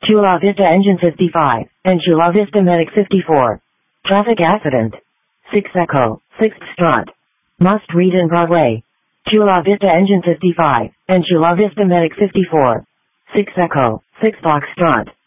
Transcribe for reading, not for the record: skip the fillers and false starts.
Chula Vista Engine 55, and Chula Vista Medic 54. Traffic accident. 6 Echo, 6 Strut. Must read in Broadway. Chula Vista Engine 55, and Chula Vista Medic 54. 6 Echo, 6 Foxtrot.